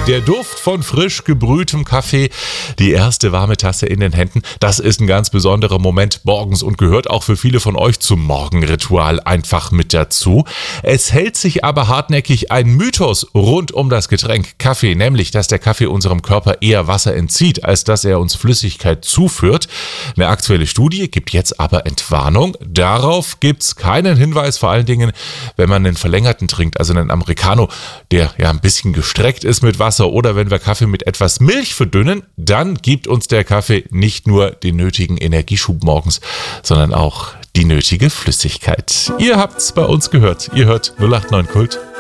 Der Duft von frisch gebrühtem Kaffee, die erste warme Tasse in den Händen, das ist ein ganz besonderer Moment morgens und gehört auch für viele von euch zum Morgenritual einfach mit dazu. Es hält sich aber hartnäckig ein Mythos rund um das Getränk Kaffee, nämlich, dass der Kaffee unserem Körper eher Wasser entzieht, als dass er uns Flüssigkeit zuführt. Eine aktuelle Studie gibt jetzt aber Entwarnung. Darauf gibt's keinen Hinweis, vor allen Dingen, wenn man einen verlängerten trinkt, also einen Americano, der ja ein bisschen gestreckt ist mit Wasser, oder wenn wir Kaffee mit etwas Milch verdünnen, dann gibt uns der Kaffee nicht nur den nötigen Energieschub morgens, sondern auch die nötige Flüssigkeit. Ihr habt's bei uns gehört. Ihr hört 089 Kult.